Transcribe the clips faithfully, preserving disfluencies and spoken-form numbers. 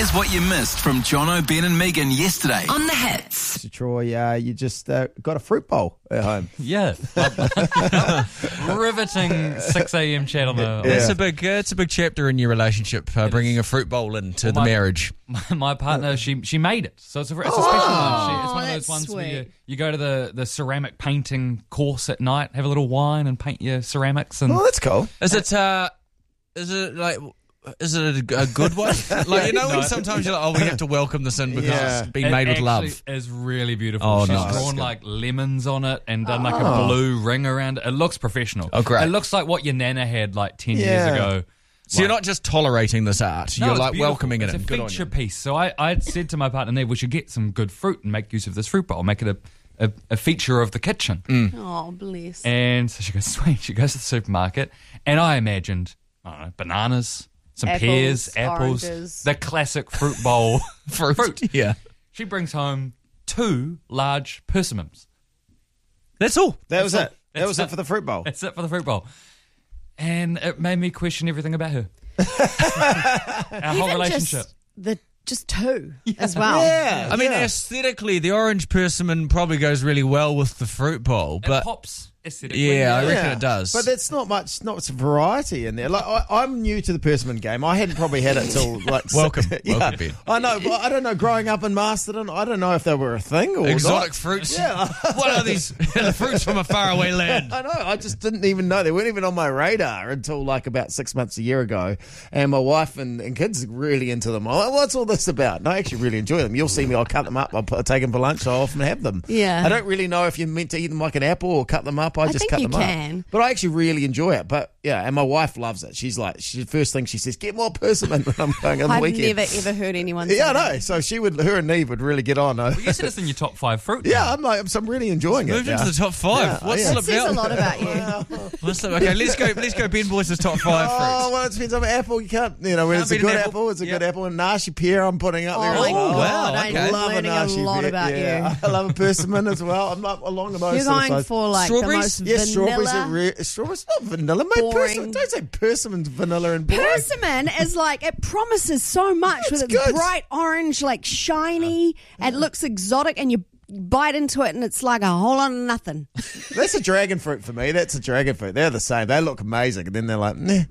Here's what you missed from Jono, Ben and Megan yesterday on The Hits. So Troy, uh, you just uh, got a fruit bowl at home. Yeah. Riveting six a.m. chat on the... Yeah. It's a big, uh, it's a big chapter in your relationship, uh, bringing a fruit bowl into Well, the my- marriage. My, my partner, she she made it. So it's a, it's a special one. She, it's one of those that's ones where you, sweet. you go to the, the ceramic painting course at night, have a little wine and paint your ceramics. And Oh, that's cool. Is it, uh, is it like, is it a, a good one? Like, you know, when No. sometimes you're like, oh, we have to welcome this in because Yeah. it's been it made with actually love. is really beautiful. Oh, She's nice. drawn like lemons on it and done like Oh. a blue ring around it. It looks professional. Oh, great. It looks like what your nana had like ten Yeah. years ago. So you're not just tolerating this art, No, you're it's like beautiful. welcoming it it's in. a Good on feature you. piece. So I, I said to my partner, Neve, we should get some good fruit and make use of this fruit bowl, make it a, a, a feature of the kitchen. Oh, bless. And so she goes, sweet. She goes to the supermarket, and I imagined, I don't know, bananas, some Apples, pears, apples, oranges. the classic fruit bowl fruit. fruit. Yeah. She brings home two large persimmons. That's all. That was That's it. all. That That's was it. it for the fruit bowl. That's it for the fruit bowl. And it made me question everything about her. Our whole Even relationship. Just the just two as well. Yeah. I mean, yeah. aesthetically, the orange persimmon probably goes really well with the fruit bowl, It but pops aesthetically. yeah, I reckon Yeah. it does. But that's not much, not much variety in there. Like I, I'm new to the persimmon game. I hadn't probably had it till like Welcome. yeah, Welcome, Ben. I know. But I don't know. Growing up in Masterton, I don't know if they were a thing or exotic not. fruits. Yeah. What are these? The fruits from a faraway land. I know. I just didn't even know. They weren't even on my radar until like about six months a year ago. And my wife and, and kids are really into them. I'm like, what's all this about? And I actually really enjoy them. You'll see me. I'll cut them up. I'll put, take them for lunch. I often have them. Yeah. I don't really know if you're meant to eat them like an apple or cut them up. I, I just think cut you them can. up. But I actually really enjoy it. But yeah, and my wife loves it. She's like, she, the first thing she says, get more persimmon when I'm going on the I've weekend. never ever heard anyone say Yeah, I that. know. So she would, her and Neve would really get on. You said it's in your top five fruit. Yeah, now. I'm like, so I'm really enjoying it. Moved into now. the top five. Yeah, What's yeah. the That says a about? lot about you. What's the, okay, let's go. Let's go. Ben Boyce's top five Oh, fruits. well, it depends on the apple. You can't, you know, when Can't it's a beat an good apple. apple. It's a Yep. good apple. And nashi pear, I'm putting up there Oh, as well. wow, God, okay. I'm Love learning a nashi lot pear, about yeah. you. I love a persimmon as well. I'm not along those You're sort of going size. for like Strawberries? the Yeah, most strawberries are vanilla. re- strawberries not vanilla, mate. boring. Persimmon. Don't say persimmon's vanilla and boring. Persimmon is like, it promises so much with It's its good. bright orange, like shiny. It looks exotic, and you bite into it, and it's like a whole lot of nothing. That's a dragon fruit for me. That's a dragon fruit. They're the same. They look amazing, and then they're like, nah.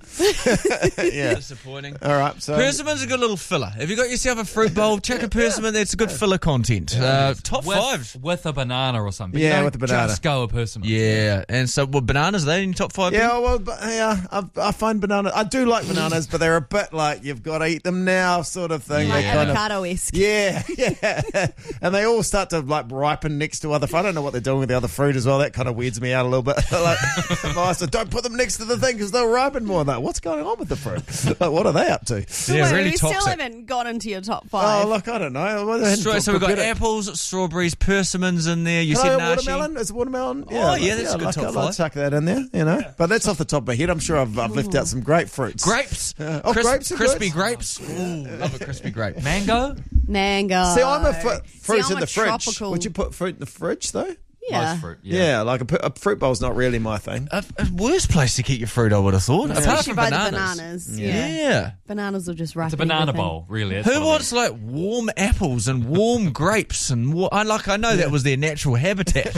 yeah. Disappointing. All right. So Persimmon's a good little filler. If you got yourself a fruit bowl, check a persimmon. That's a good filler content. Uh, top with, five. with a banana or something. Yeah, You don't with a banana. Just go a persimmon. Yeah, and so well, bananas. Are they in your top five? Ben? yeah, well, but, yeah, I, I find banana. I do like bananas, but they're a bit like you've got to eat them now, sort of thing. Like They kind of- avocado-esque. Yeah, yeah. And they all start to like ripen next to other. I don't know what they're doing with the other fruit as well. That kind of weirds me out a little bit. Like, I said, don't put them next to the thing because they'll ripen more. Like, what's going on with the fruit? Like, what are they up to? So Yeah, wait, really we still toxic. haven't got into your top five. Oh, look, I don't know. I hadn't Stra- so we've got prepared it. apples, strawberries, persimmons in there. You Can I said have nashi. watermelon? Is it watermelon? Oh, yeah, that's a good like, top I'd like five. to chuck that in there, you know. But that's off the top of my head. I'm sure I've, I've left out some grapefruits. Grapes. Uh, oh, Cris- grapes are crispy good. grapes. Ooh, love a crispy grape. Mango? Mango. See, I'm a fr- See, fruits I'm in a the fridge. tropical- Would you put fruit in the fridge though? Yeah. Most fruit. Yeah, Yeah. like a, pu- a fruit bowl's not really my thing. A, a worse place to keep your fruit, I would have thought. Apart Especially from by bananas. the bananas. Yeah. Yeah. Bananas will just ripen It's a banana everything. bowl, really. That's what Who it wants is. like warm apples and warm grapes and wa- I like I know that was their natural habitat,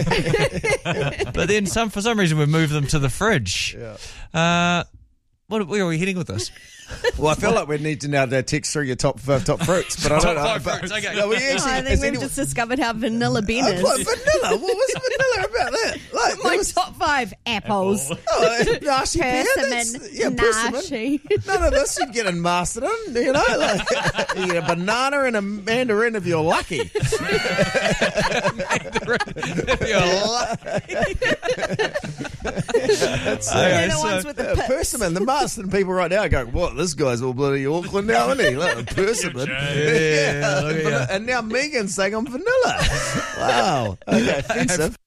but then some for some reason we moved them to the fridge. Yeah. Uh, what where are we heading with this? Well, I feel like we need to now uh, text through your top uh, top fruits, but I don't Top know. five but- fruits, okay. No, we actually, Oh, I think has we've anyone- just discovered how vanilla Ben Uh, is. what, vanilla? What was vanilla about that? Like, My there was- top five apples. oh, nashi pear, that's- Persimmon, yeah, persimmon. nashi. None of this you'd get in Masterton, you know. Like, you get a banana and a mandarin if you're lucky. That's, uh, They're the so- ones with the Uh, pips. persimmon, the Marston people right now are going, what, this guy's all bloody Auckland now, isn't he? Like, persimmon. Yeah, look at and, ya. and now Megan's saying I'm vanilla. Wow. Okay, offensive.